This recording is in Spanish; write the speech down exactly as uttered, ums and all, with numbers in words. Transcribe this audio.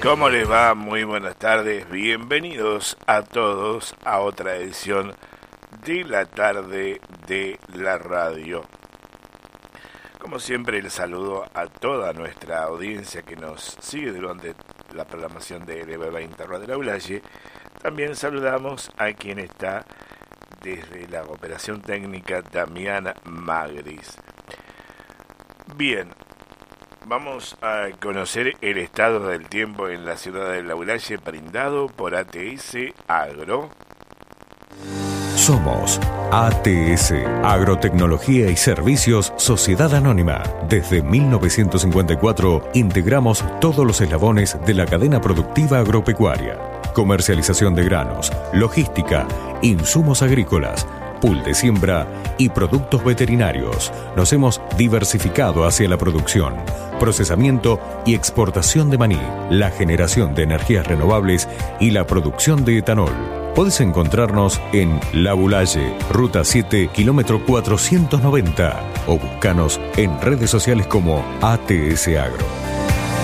¿Cómo les va? Muy buenas tardes. Bienvenidos a todos a otra edición de la tarde de la radio. Como siempre, el saludo a toda nuestra audiencia que nos sigue durante la programación de L B veinte Radio Laulaye. También saludamos a quien está desde la operación técnica, Damiana Magris. Bien, vamos a conocer el estado del tiempo en la ciudad de Laulaye, brindado por A T S Agro. Somos A T S, Agrotecnología y Servicios Sociedad Anónima. Desde mil novecientos cincuenta y cuatro integramos todos los eslabones de la cadena productiva agropecuaria. Comercialización de granos, logística, insumos agrícolas, pool de siembra y productos veterinarios. Nos hemos diversificado hacia la producción, procesamiento y exportación de maní, la generación de energías renovables y la producción de etanol. Podés encontrarnos en Laulaye, Ruta siete, kilómetro cuatrocientos noventa, o buscanos en redes sociales como A T S Agro.